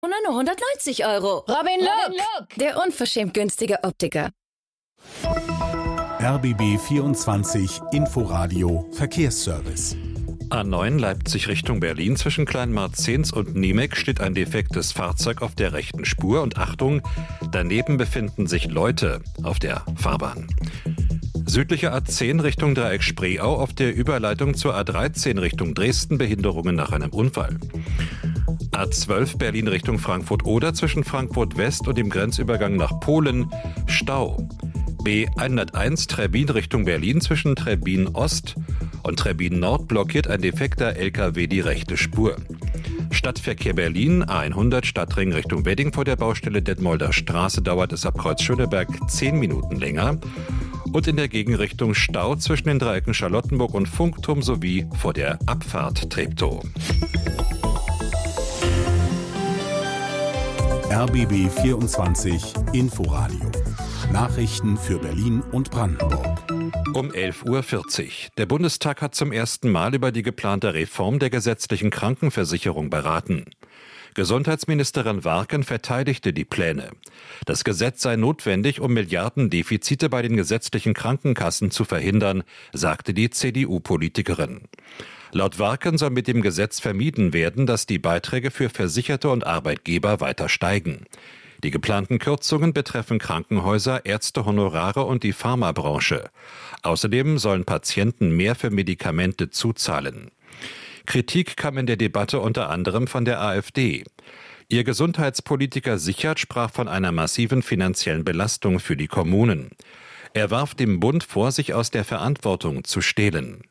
Nur 190 €. Robin Look, Der unverschämt günstige Optiker. RBB 24 Inforadio Verkehrsservice. A9 Leipzig Richtung Berlin. Zwischen Kleinmarzens und Niemek steht ein defektes Fahrzeug auf der rechten Spur. Und Achtung, daneben befinden sich Leute auf der Fahrbahn. Südliche A10 Richtung Dreieck Spreeau auf der Überleitung zur A13 Richtung Dresden. Behinderungen nach einem Unfall. A12 Berlin Richtung Frankfurt-Oder zwischen Frankfurt West und dem Grenzübergang nach Polen. Stau. B101 Trebbin Richtung Berlin zwischen Trebbin Ost und Trebbin Nord blockiert ein defekter LKW die rechte Spur. Stadtverkehr Berlin, A100 Stadtring Richtung Wedding vor der Baustelle Detmolder Straße dauert es ab Kreuz Schöneberg 10 Minuten länger. Und in der Gegenrichtung Stau zwischen den Dreiecken Charlottenburg und Funkturm sowie vor der Abfahrt Treptow. RBB 24 Inforadio. Nachrichten für Berlin und Brandenburg. Um 11:40 Uhr. Der Bundestag hat zum ersten Mal über die geplante Reform der gesetzlichen Krankenversicherung beraten. Gesundheitsministerin Warken verteidigte die Pläne. Das Gesetz sei notwendig, um Milliardendefizite bei den gesetzlichen Krankenkassen zu verhindern, sagte die CDU-Politikerin. Laut Warken soll mit dem Gesetz vermieden werden, dass die Beiträge für Versicherte und Arbeitgeber weiter steigen. Die geplanten Kürzungen betreffen Krankenhäuser, Ärztehonorare und die Pharmabranche. Außerdem sollen Patienten mehr für Medikamente zuzahlen. Kritik kam in der Debatte unter anderem von der AfD. Ihr Gesundheitspolitiker Sichert sprach von einer massiven finanziellen Belastung für die Kommunen. Er warf dem Bund vor, sich aus der Verantwortung zu stehlen.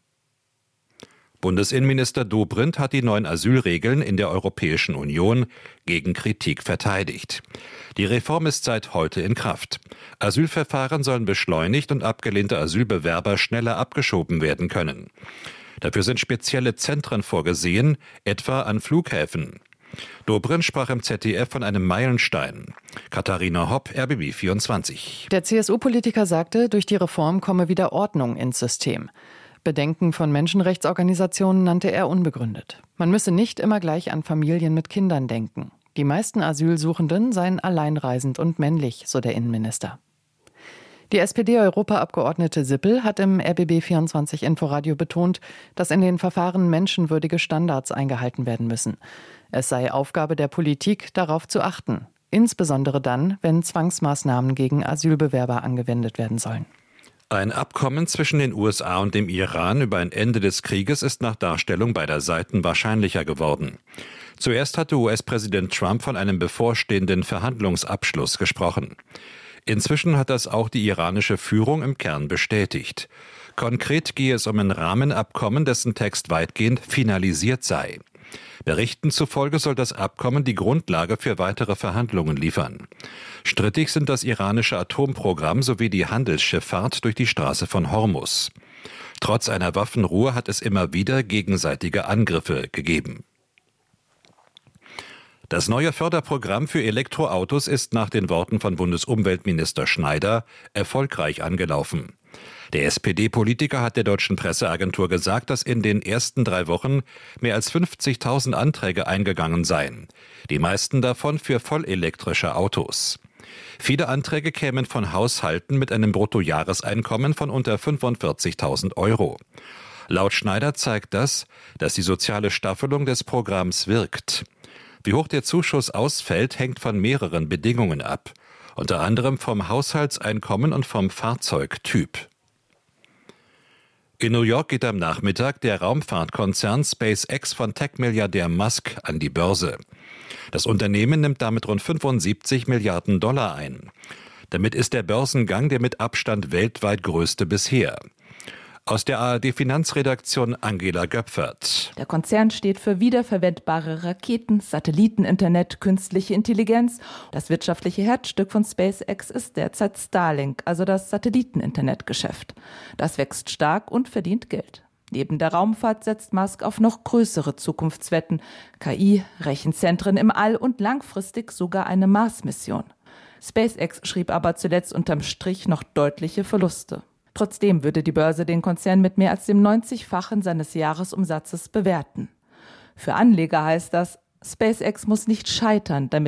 Bundesinnenminister Dobrindt hat die neuen Asylregeln in der Europäischen Union gegen Kritik verteidigt. Die Reform ist seit heute in Kraft. Asylverfahren sollen beschleunigt und abgelehnte Asylbewerber schneller abgeschoben werden können. Dafür sind spezielle Zentren vorgesehen, etwa an Flughäfen. Dobrindt sprach im ZDF von einem Meilenstein. Katharina Hopp, RBB 24. Der CSU-Politiker sagte, durch die Reform komme wieder Ordnung ins System. Bedenken von Menschenrechtsorganisationen nannte er unbegründet. Man müsse nicht immer gleich an Familien mit Kindern denken. Die meisten Asylsuchenden seien alleinreisend und männlich, so der Innenminister. Die SPD-Europaabgeordnete Sippel hat im RBB 24 Inforadio betont, dass in den Verfahren menschenwürdige Standards eingehalten werden müssen. Es sei Aufgabe der Politik, darauf zu achten. Insbesondere dann, wenn Zwangsmaßnahmen gegen Asylbewerber angewendet werden sollen. Ein Abkommen zwischen den USA und dem Iran über ein Ende des Krieges ist nach Darstellung beider Seiten wahrscheinlicher geworden. Zuerst hatte US-Präsident Trump von einem bevorstehenden Verhandlungsabschluss gesprochen. Inzwischen hat das auch die iranische Führung im Kern bestätigt. Konkret gehe es um ein Rahmenabkommen, dessen Text weitgehend finalisiert sei. Berichten zufolge soll das Abkommen die Grundlage für weitere Verhandlungen liefern. Strittig sind das iranische Atomprogramm sowie die Handelsschifffahrt durch die Straße von Hormuz. Trotz einer Waffenruhe hat es immer wieder gegenseitige Angriffe gegeben. Das neue Förderprogramm für Elektroautos ist nach den Worten von Bundesumweltminister Schneider erfolgreich angelaufen. Der SPD-Politiker hat der deutschen Presseagentur gesagt, dass in den ersten 3 Wochen mehr als 50.000 Anträge eingegangen seien. Die meisten davon für vollelektrische Autos. Viele Anträge kämen von Haushalten mit einem Bruttojahreseinkommen von unter 45.000 €. Laut Schneider zeigt das, dass die soziale Staffelung des Programms wirkt. Wie hoch der Zuschuss ausfällt, hängt von mehreren Bedingungen ab. Unter anderem vom Haushaltseinkommen und vom Fahrzeugtyp. In New York geht am Nachmittag der Raumfahrtkonzern SpaceX von Tech-Milliardär Musk an die Börse. Das Unternehmen nimmt damit rund 75 Milliarden $ ein. Damit ist der Börsengang der mit Abstand weltweit größte bisher. Aus der ARD-Finanzredaktion Angela Göpfert. Der Konzern steht für wiederverwendbare Raketen, Satelliteninternet, künstliche Intelligenz. Das wirtschaftliche Herzstück von SpaceX ist derzeit Starlink, also das Satelliteninternetgeschäft. Das wächst stark und verdient Geld. Neben der Raumfahrt setzt Musk auf noch größere Zukunftswetten, KI, Rechenzentren im All und langfristig sogar eine Mars-Mission. SpaceX schrieb aber zuletzt unterm Strich noch deutliche Verluste. Trotzdem würde die Börse den Konzern mit mehr als dem 90-fachen seines Jahresumsatzes bewerten. Für Anleger heißt das, SpaceX muss nicht scheitern, damit